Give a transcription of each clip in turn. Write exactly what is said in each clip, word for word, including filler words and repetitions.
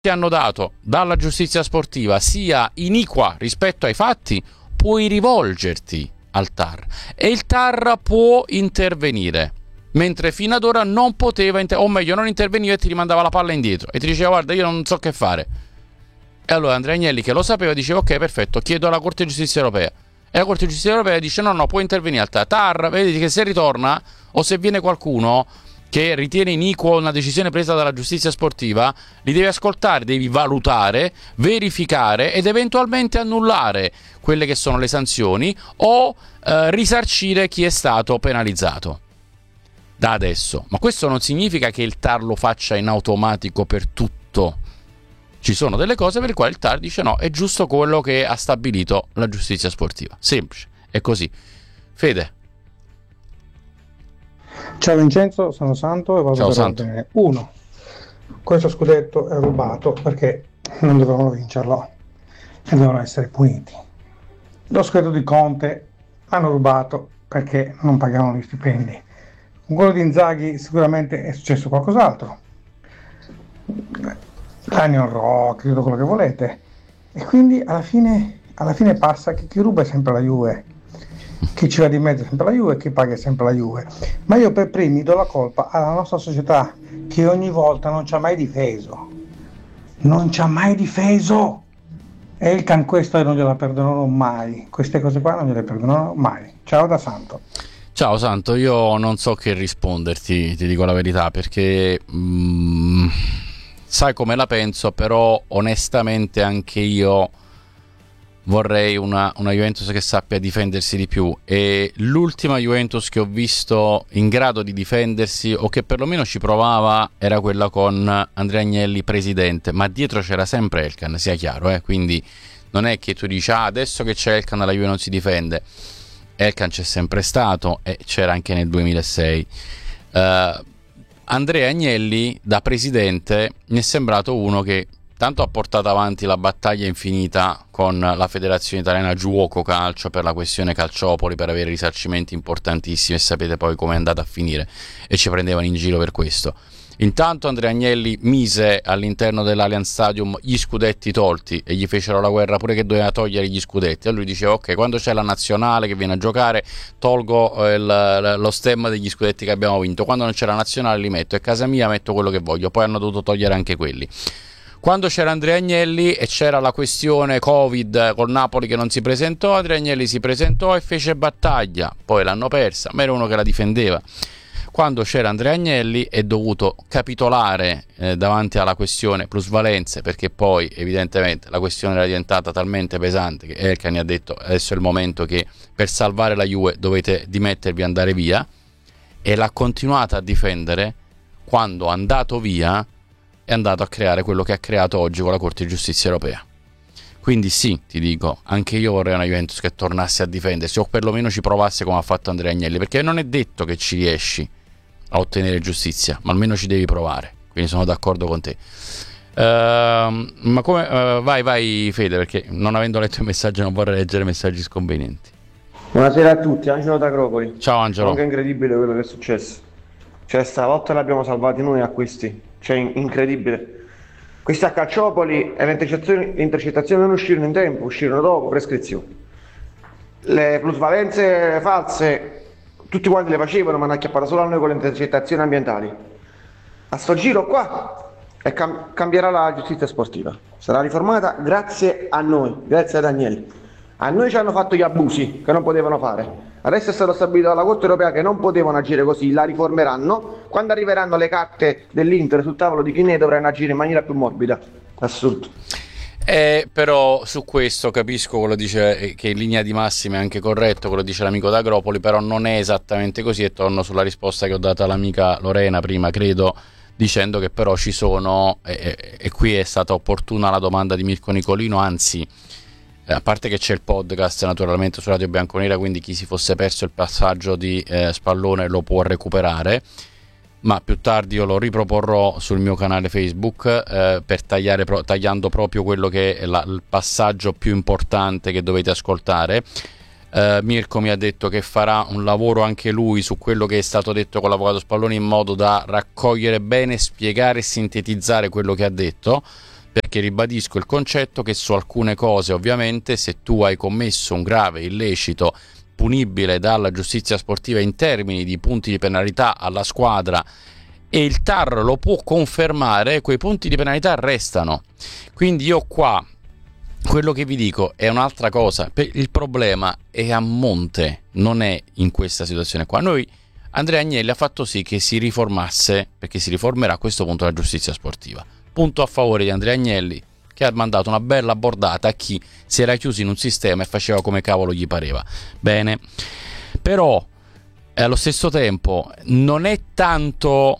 ti hanno dato dalla giustizia sportiva sia iniqua rispetto ai fatti, puoi rivolgerti al T A R e il T A R può intervenire, mentre fino ad ora non poteva inter- o meglio non interveniva e ti rimandava la palla indietro e ti diceva guarda io non so che fare. E allora Andrea Agnelli, che lo sapeva, diceva ok perfetto, chiedo alla Corte di Giustizia Europea, e la Corte di Giustizia Europea dice no no può intervenire al T A R. T A R vedi che se ritorna o se viene qualcuno che ritiene iniquo una decisione presa dalla giustizia sportiva, li devi ascoltare, devi valutare, verificare ed eventualmente annullare quelle che sono le sanzioni o eh, risarcire chi è stato penalizzato da adesso. Ma questo non significa che il T A R lo faccia in automatico per tutto. Ci sono delle cose per le quali il T A R dice no, è giusto quello che ha stabilito la giustizia sportiva. Semplice, è così. Fede. Ciao Vincenzo, sono Santo e vado Ciao, per Santo. ordine. Uno, questo scudetto è rubato perché non dovevano vincerlo e devono essere puniti. Lo scudetto di Conte hanno rubato perché non pagavano gli stipendi. Con quello di Inzaghi sicuramente è successo qualcos'altro. Daniel Rock, tutto quello che volete. E quindi alla fine, alla fine passa che chi ruba è sempre la Juve. Chi ci va di mezzo è sempre la Juve, chi paga è sempre la Juve. Ma io per primi do la colpa alla nostra società che ogni volta non ci ha mai difeso. Non ci ha mai difeso. E il can questo non gliela perdonerò mai. Queste cose qua non gliele perdonerò mai. Ciao da Santo. Ciao Santo, io non so che risponderti, ti dico la verità, perché mm, sai come la penso, però onestamente anche io vorrei una, una Juventus che sappia difendersi di più, e l'ultima Juventus che ho visto in grado di difendersi o che perlomeno ci provava era quella con Andrea Agnelli presidente, ma dietro c'era sempre Elkan, sia chiaro, eh? Quindi non è che tu dici ah, adesso che c'è Elkan la Juve non si difende. Elkan c'è sempre stato e c'era anche nel duemilasei. uh, Andrea Agnelli da presidente mi è sembrato uno che tanto ha portato avanti la battaglia infinita con la Federazione Italiana Giuoco Calcio per la questione Calciopoli, per avere risarcimenti importantissimi, e sapete poi come è andata a finire e ci prendevano in giro per questo. Intanto Andrea Agnelli mise all'interno dell'Allianz Stadium gli scudetti tolti e gli fecero la guerra pure che doveva togliere gli scudetti, e lui diceva ok, quando c'è la nazionale che viene a giocare tolgo il, lo stemma degli scudetti che abbiamo vinto, quando non c'è la nazionale li metto, e a casa mia metto quello che voglio. Poi hanno dovuto togliere anche quelli. Quando c'era Andrea Agnelli e c'era la questione Covid col Napoli che non si presentò, Andrea Agnelli si presentò e fece battaglia, poi l'hanno persa, ma era uno che la difendeva. Quando c'era Andrea Agnelli è dovuto capitolare eh, davanti alla questione plusvalenze, perché poi evidentemente la questione era diventata talmente pesante che Elkan ha detto adesso è il momento che per salvare la Juve dovete dimettervi e andare via, e l'ha continuata a difendere. Quando è andato via è andato a creare quello che ha creato oggi con la Corte di Giustizia Europea. Quindi sì, ti dico, anche io vorrei una Juventus che tornasse a difendersi, o perlomeno ci provasse come ha fatto Andrea Agnelli, perché non è detto che ci riesci a ottenere giustizia, ma almeno ci devi provare. Quindi sono d'accordo con te. Uh, ma come uh, vai vai Fede, perché non avendo letto i messaggi non vorrei leggere messaggi sconvenienti. Buonasera a tutti, Angelo da Acropoli. Ciao Angelo. Anche incredibile quello che è successo. Cioè stavolta l'abbiamo salvati noi a questi. Cioè incredibile. Questi a Calciopoli e le intercettazioni, le intercettazioni non uscirono in tempo, uscirono dopo, prescrizione. Le plusvalenze false tutti quanti le facevano, ma hanno acchiappato solo a noi con le intercettazioni ambientali. A sto giro qua e cam- cambierà la giustizia sportiva. Sarà riformata grazie a noi, grazie ad Agnelli. A noi ci hanno fatto gli abusi che non potevano fare. Adesso è stato stabilito dalla Corte Europea che non potevano agire così, la riformeranno. Quando arriveranno le carte dell'Inter sul tavolo di Chinè dovranno agire in maniera più morbida. Assurdo. Eh, però su questo capisco quello dice, che in linea di massima è anche corretto quello dice l'amico d'Agropoli, però non è esattamente così, e torno sulla risposta che ho dato all'amica Lorena prima, credo, dicendo che però ci sono, e, e qui è stata opportuna la domanda di Mirko Nicolino, anzi a parte che c'è il podcast naturalmente su Radio Bianconera, quindi chi si fosse perso il passaggio di eh, Spallone lo può recuperare, ma più tardi io lo riproporrò sul mio canale Facebook eh, per tagliare pro- tagliando proprio quello che è la, il passaggio più importante che dovete ascoltare. eh, Mirko mi ha detto che farà un lavoro anche lui su quello che è stato detto con l'avvocato Spallone, in modo da raccogliere bene, spiegare e sintetizzare quello che ha detto. perché ribadisco il concetto che su alcune cose, ovviamente, se tu hai commesso un grave illecito punibile dalla giustizia sportiva in termini di punti di penalità alla squadra e il T A R lo può confermare, quei punti di penalità restano. Quindi io qua quello che vi dico è un'altra cosa. Il problema è a monte, non è in questa situazione qua. Noi, Andrea Agnelli ha fatto sì che si riformasse, perché si riformerà a questo punto la giustizia sportiva. Punto a favore di Andrea Agnelli, che ha mandato una bella bordata a chi si era chiuso in un sistema e faceva come cavolo gli pareva. Bene, però eh, allo stesso tempo non è tanto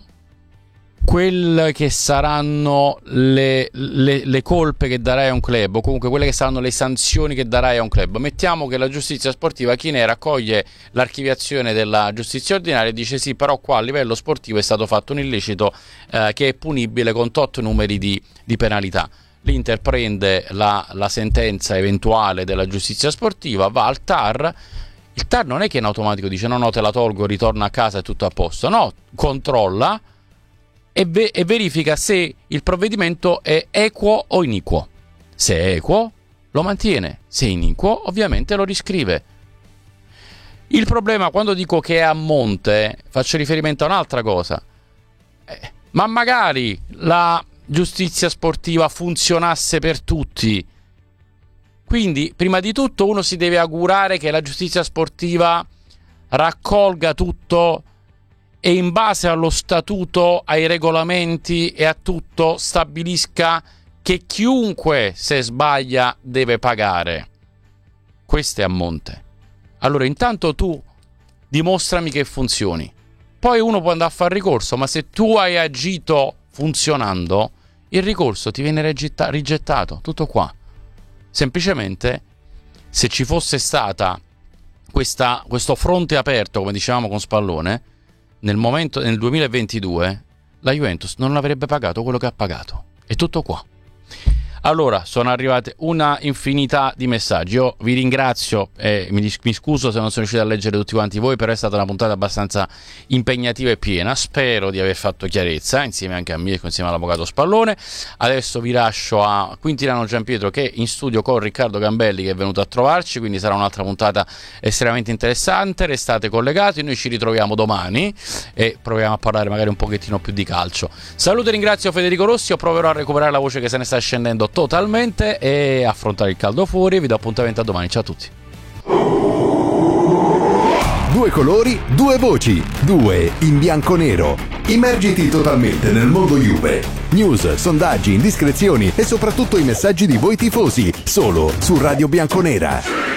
quelle che saranno le, le, le colpe che darai a un club, o comunque quelle che saranno le sanzioni che darai a un club. Mettiamo che la giustizia sportiva, chi ne raccoglie l'archiviazione della giustizia ordinaria e dice sì, però qua a livello sportivo è stato fatto un illecito eh, che è punibile con tot numeri di, di penalità. L'Inter prende la, la sentenza eventuale della giustizia sportiva, va al T A R. Il T A R non è che in automatico dice no no te la tolgo, ritorna a casa e tutto a posto, no, controlla e, ve- e verifica se il provvedimento è equo o iniquo. Se è equo lo mantiene, se è iniquo ovviamente lo riscrive. Il problema, quando dico che è a monte, faccio riferimento a un'altra cosa, eh, ma magari la giustizia sportiva funzionasse per tutti. Quindi, prima di tutto, uno si deve augurare che la giustizia sportiva raccolga tutto e in base allo statuto, ai regolamenti e a tutto stabilisca che chiunque, se sbaglia, deve pagare. Questo è a monte. Allora, intanto tu dimostrami che funzioni. Poi uno può andare a fare ricorso, ma se tu hai agito funzionando, il ricorso ti viene rigetta- rigettato, tutto qua. Semplicemente, se ci fosse stata questa, questo fronte aperto, come dicevamo con Spallone, nel momento, nel duemilaventidue, la Juventus non avrebbe pagato quello che ha pagato. È tutto qua. Allora, sono arrivate una infinità di messaggi. Io vi ringrazio e mi, dis- mi scuso se non sono riuscito a leggere tutti quanti voi, però è stata una puntata abbastanza impegnativa e piena. Spero di aver fatto chiarezza, insieme anche a Mirko, insieme all'avvocato Spallone. Adesso vi lascio a Quintiliano Gianpietro, che è in studio con Riccardo Gambelli, che è venuto a trovarci, quindi sarà un'altra puntata estremamente interessante. Restate collegati, noi ci ritroviamo domani e proviamo a parlare magari un pochettino più di calcio. Saluto e ringrazio Federico Rossi, io proverò a recuperare la voce che se ne sta scendendo totalmente e affrontare il caldo fuori. Vi do appuntamento a domani, ciao a tutti. Due colori, due voci, due in bianco-nero. Immergiti totalmente nel mondo Juve. News, sondaggi, indiscrezioni e soprattutto i messaggi di voi tifosi, solo su Radio Bianconera.